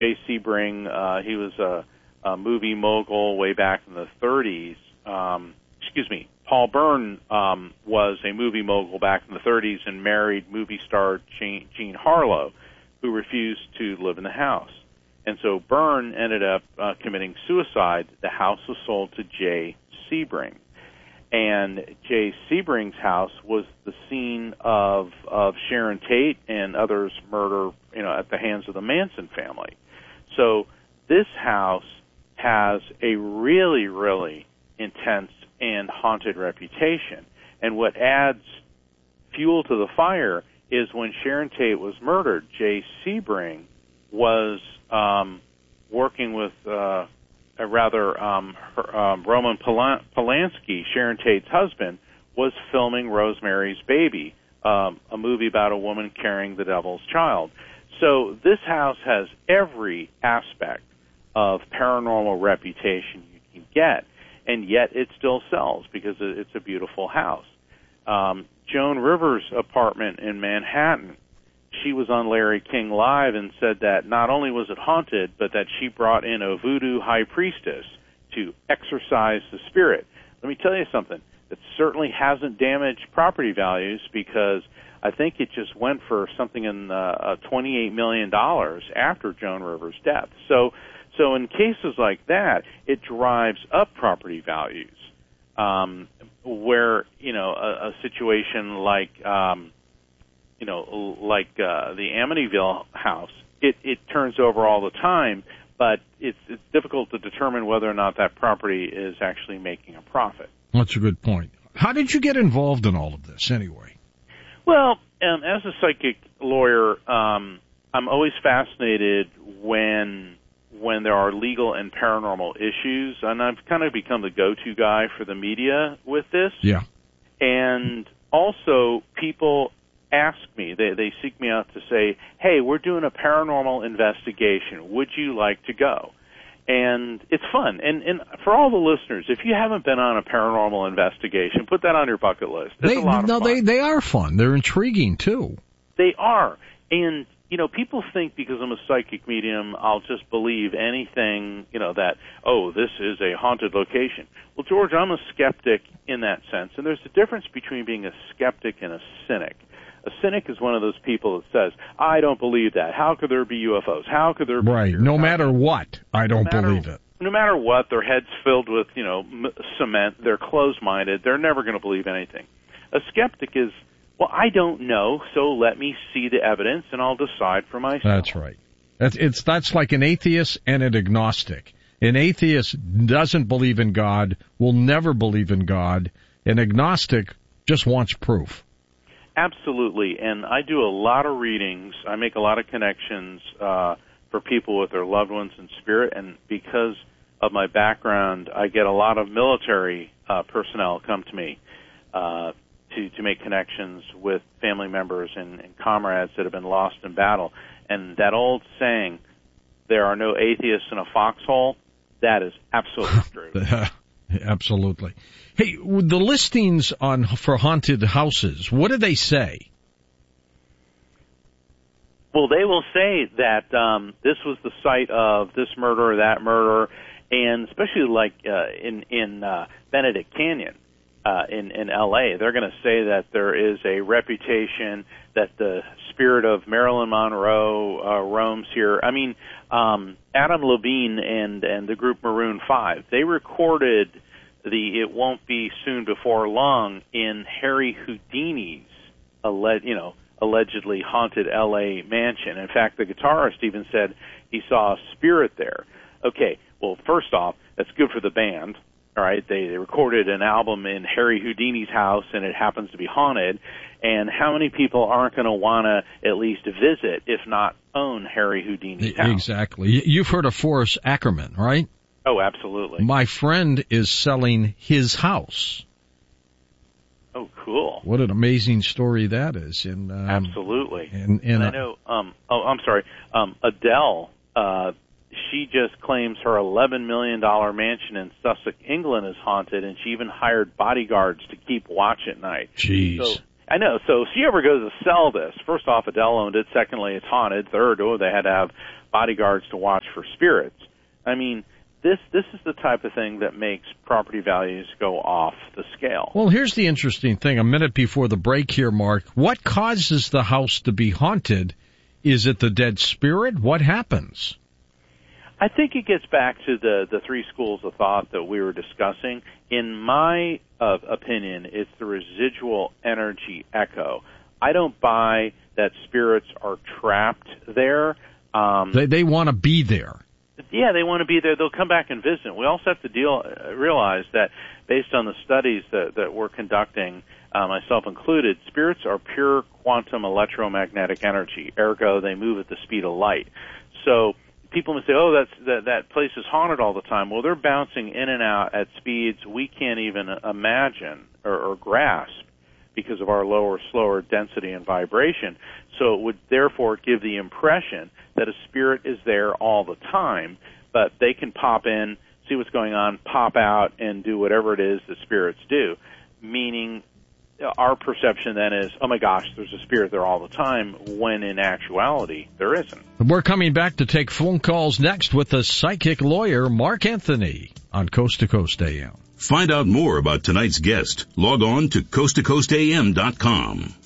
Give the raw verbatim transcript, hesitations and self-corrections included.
Jay Sebring, uh, he was a, a movie mogul way back in the thirties. Um, excuse me, Paul Byrne um, was a movie mogul back in the thirties and married movie star Jean, Jean Harlow, who refused to live in the house. And so Byrne ended up uh, committing suicide. The house was sold to Jay Sebring. And Jay Sebring's house was the scene of of Sharon Tate and others' murder, you know, at the hands of the Manson family. So this house has a really, really intense and haunted reputation. And what adds fuel to the fire is when Sharon Tate was murdered, Jay Sebring was um, working with uh, a rather um, her, um, Roman Polan- Polanski, Sharon Tate's husband, was filming Rosemary's Baby, um, a movie about a woman carrying the devil's child. So this house has every aspect of paranormal reputation you can get, and yet it still sells because it's a beautiful house. Um, Joan Rivers' apartment in Manhattan, she was on Larry King Live and said that not only was it haunted, but that she brought in a voodoo high priestess to exorcise the spirit. Let me tell you something. It certainly hasn't damaged property values because I think it just went for something in uh, uh, twenty-eight million dollars after Joan Rivers' death. So, so in cases like that, it drives up property values. Um, where, you know, a, a situation like, um, you know, like uh, the Amityville house, it, it turns over all the time, but it's, it's difficult to determine whether or not that property is actually making a profit. That's a good point. How did you get involved in all of this anyway? Well, um, as a psychic lawyer, um, I'm always fascinated when when there are legal and paranormal issues, and I've kind of become the go-to guy for the media with this. Yeah. And also, people ask me, they, they seek me out to say, hey, we're doing a paranormal investigation. Would you like to go? And it's fun. And, and for all the listeners, if you haven't been on a paranormal investigation, put that on your bucket list. It's they, a lot of no, fun. They, they are fun. They're intriguing, too. They are. And, you know, people think because I'm a psychic medium, I'll just believe anything, you know, that, oh, this is a haunted location. Well, George, I'm a skeptic in that sense. And there's a difference between being a skeptic and a cynic. A cynic is one of those people that says, I don't believe that. How could there be U F Os? How could there be... Right. No matter what, I don't no matter, believe it. No matter what, their head's filled with, you know, m- cement. They're closed-minded. They're never going to believe anything. A skeptic is, well, I don't know, so let me see the evidence and I'll decide for myself. That's right. That's, it's, that's like an atheist and an agnostic. An atheist doesn't believe in God, will never believe in God. An agnostic just wants proof. Absolutely, and I do a lot of readings. I make a lot of connections uh, for people with their loved ones in spirit, and because of my background, I get a lot of military uh, personnel come to me uh, to, to make connections with family members and, and comrades that have been lost in battle. And that old saying, there are no atheists in a foxhole, that is absolutely true. Absolutely. Hey, the listings on for haunted houses, what do they say? Well, they will say that um, this was the site of this murder or that murder, and especially like uh, in in uh, Benedict Canyon uh, in in L A, they're going to say that there is a reputation that the spirit of Marilyn Monroe uh, roams here. I mean, um, Adam Levine and and the group Maroon five, they recorded the "It Won't Be Soon Before Long" in Harry Houdini's, alleged, you know, allegedly haunted L A mansion. In fact, the guitarist even said he saw a spirit there. Okay, well, first off, that's good for the band. All right, they, they recorded an album in Harry Houdini's house, and it happens to be haunted. And how many people aren't going to want to at least visit, if not own, Harry Houdini's house? Exactly. You've heard of Forrest Ackerman, right? Oh, absolutely. My friend is selling his house. Oh, cool. What an amazing story that is. And, um, absolutely. And, and, and I know, um, oh, I'm sorry, um, Adele, uh, she just claims her eleven million dollars mansion in Sussex, England is haunted, and she even hired bodyguards to keep watch at night. Jeez. So, I know. So if she ever goes to sell this, first off, Adele owned it. Secondly, it's haunted. Third, oh, they had to have bodyguards to watch for spirits. I mean, this this is the type of thing that makes property values go off the scale. Well, here's the interesting thing. A minute before the break here, Mark, what causes the house to be haunted? Is it the dead spirit? What happens? I think it gets back to the, the three schools of thought that we were discussing. In my uh, opinion, it's the residual energy echo. I don't buy that spirits are trapped there. Um, they they want to be there. Yeah, they want to be there. They'll come back and visit. We also have to deal uh, realize that based on the studies that, that we're conducting, uh, myself included, spirits are pure quantum electromagnetic energy. Ergo, they move at the speed of light. So people may say, oh, that's, that, that place is haunted all the time. Well, they're bouncing in and out at speeds we can't even imagine or, or grasp because of our lower, slower density and vibration. So it would therefore give the impression that a spirit is there all the time, but they can pop in, see what's going on, pop out, and do whatever it is that spirits do, meaning our perception then is, oh my gosh, there's a spirit there all the time, when in actuality, there isn't. We're coming back to take phone calls next with the psychic lawyer, Mark Anthony, on Coast to Coast A M. Find out more about tonight's guest. Log on to coast to coast a m dot com.